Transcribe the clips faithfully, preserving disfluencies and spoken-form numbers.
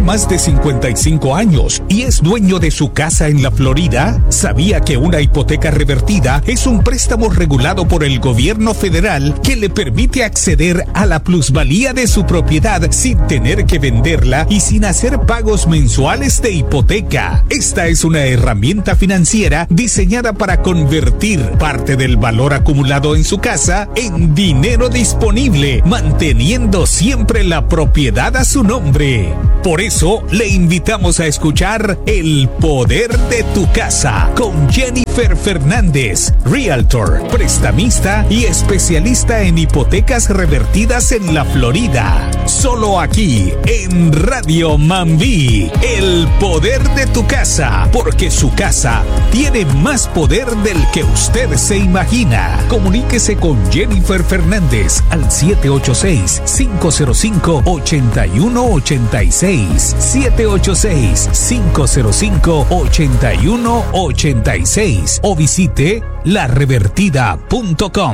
más de cincuenta y cinco años y es dueño de su casa en la Florida? ¿Sabía que una hipoteca revertida es un préstamo regulado por el gobierno federal que le permite acceder a la plusvalía de su propiedad sin tener que venderla y sin hacer pagos mensuales de hipoteca? Esta es una herramienta financiera diseñada para convertir parte del valor acumulado en su casa en dinero disponible, manteniendo siempre la propiedad a su nombre. Por eso le invitamos a escuchar El Poder de tu Casa con Jennifer Fernández, Realtor, prestamista y especialista en hipotecas revertidas en la Florida. Solo aquí en Radio Mambí, El Poder de tu Casa, porque su casa tiene más poder del que usted se imagina. Comuníquese con Jennifer Fernández al siete ocho seis, cinco cero cinco, ocho uno ocho seis, siete ocho seis, cinco cero cinco, ocho uno ocho seis o visite la revertida punto com.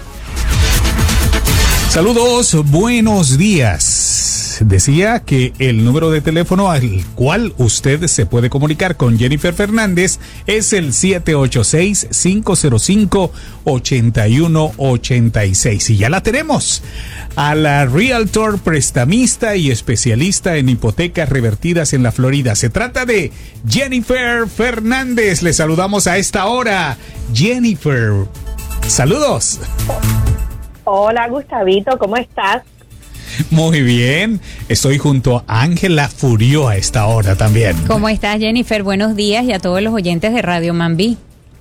Saludos, buenos días. Decía que el número de teléfono al cual usted se puede comunicar con Jennifer Fernández es el siete ocho seis, cinco cero cinco, ocho uno ocho seis. Y ya la tenemos a la Realtor, prestamista y especialista en hipotecas revertidas en la Florida. Se trata de Jennifer Fernández. Le saludamos a esta hora. Jennifer, saludos. Hola, Gustavito, ¿cómo estás? Muy bien, estoy junto a Ángela Furió a esta hora también. ¿Cómo estás, Jennifer? Buenos días y a todos los oyentes de Radio Mambí.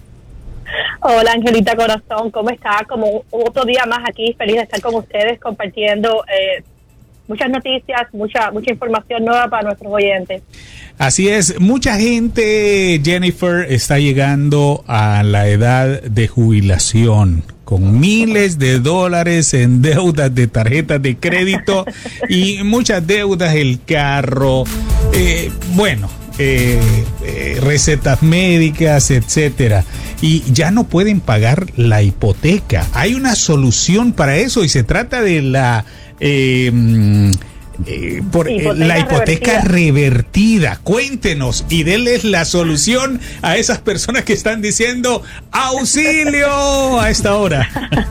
Hola, Angelita Corazón, ¿cómo estás? Como otro día más aquí, feliz de estar con ustedes compartiendo eh, muchas noticias, mucha mucha información nueva para nuestros oyentes. Así es, mucha gente, Jennifer, está llegando a la edad de jubilación con miles de dólares en deudas de tarjetas de crédito y muchas deudas, el carro, eh, bueno, eh, eh, recetas médicas, etcétera, y ya no pueden pagar la hipoteca. Hay una solución para eso y se trata de la eh, Eh, por hipoteca eh, la hipoteca revertida. revertida. Cuéntenos y denles la solución a esas personas que están diciendo auxilio a esta hora.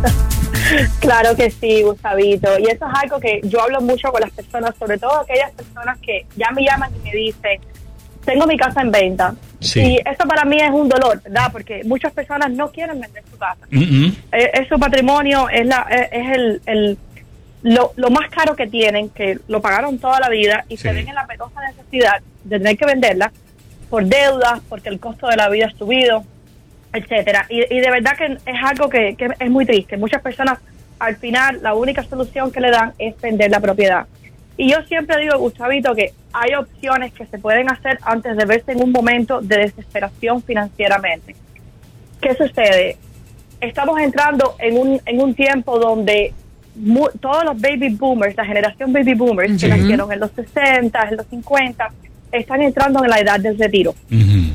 Claro que sí, Gustavito, y eso es algo que yo hablo mucho con las personas, sobre todo aquellas personas que ya me llaman y me dicen, tengo mi casa en venta. Sí. Y eso para mí es un dolor, ¿verdad? Porque muchas personas no quieren vender su casa. Uh-huh. eh, es su patrimonio, es la es, es el, el Lo, lo más caro que tienen, que lo pagaron toda la vida y sí. Se ven en la penosa necesidad de tener que venderla por deudas, porque el costo de la vida ha subido, etcétera. Y, y de verdad que es algo que, que es muy triste. Muchas personas, al final, la única solución que le dan es vender la propiedad. Y yo siempre digo, Gustavito, que hay opciones que se pueden hacer antes de verse en un momento de desesperación financieramente. ¿Qué sucede? Estamos entrando en un, en un tiempo donde Muy, todos los baby boomers, la generación baby boomers uh-huh. que nacieron en los sesenta, en los cincuenta, están entrando en la edad del retiro. Uh-huh.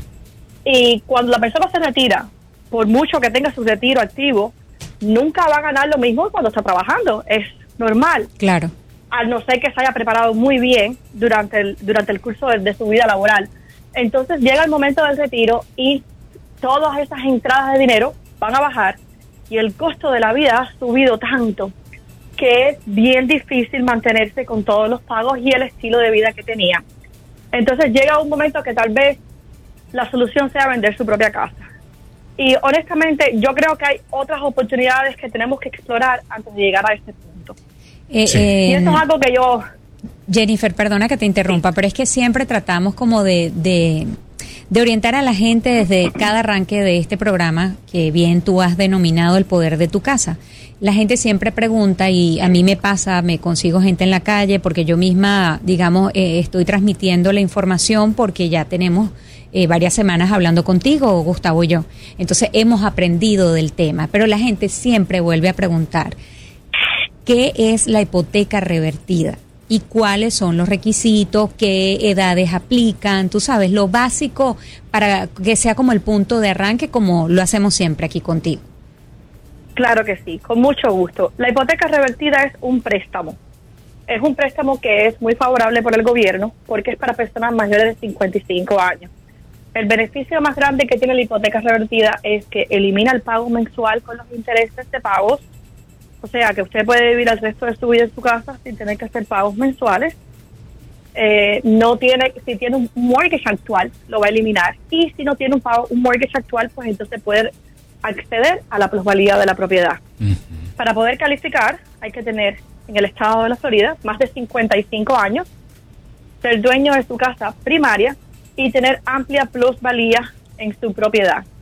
Y cuando la persona se retira, por mucho que tenga su retiro activo, nunca va a ganar lo mismo que cuando está trabajando. Es normal. Claro. A no ser que se haya preparado muy bien durante el, durante el curso de, de su vida laboral. Entonces llega el momento del retiro y todas esas entradas de dinero van a bajar y el costo de la vida ha subido tanto que es bien difícil mantenerse con todos los pagos y el estilo de vida que tenía. Entonces llega un momento que tal vez la solución sea vender su propia casa. Y honestamente yo creo que hay otras oportunidades que tenemos que explorar antes de llegar a este punto. Eh, sí. eh, y eso es algo que yo... Jennifer, perdona que te interrumpa, sí. Pero es que siempre tratamos como de... de... de orientar a la gente desde cada arranque de este programa, que bien tú has denominado El Poder de tu Casa. La gente siempre pregunta, y a mí me pasa, me consigo gente en la calle, porque yo misma, digamos, eh, estoy transmitiendo la información porque ya tenemos eh, varias semanas hablando contigo, Gustavo y yo. Entonces hemos aprendido del tema, pero la gente siempre vuelve a preguntar, ¿qué es la hipoteca revertida? ¿Y cuáles son los requisitos? ¿Qué edades aplican? Tú sabes, lo básico para que sea como el punto de arranque, como lo hacemos siempre aquí contigo. Claro que sí, con mucho gusto. La hipoteca revertida es un préstamo. es un préstamo que es muy favorable por el gobierno porque es para personas mayores de cincuenta y cinco años. El beneficio más grande que tiene la hipoteca revertida es que elimina el pago mensual con los intereses de pagos, o sea que usted puede vivir el resto de su vida en su casa sin tener que hacer pagos mensuales. Eh, no tiene, si tiene un mortgage actual, lo va a eliminar, y si no tiene un pago, un mortgage actual, pues entonces puede acceder a la plusvalía de la propiedad. Uh-huh. Para poder calificar hay que tener en el estado de la Florida más de cincuenta y cinco años, ser dueño de su casa primaria y tener amplia plusvalía en su propiedad.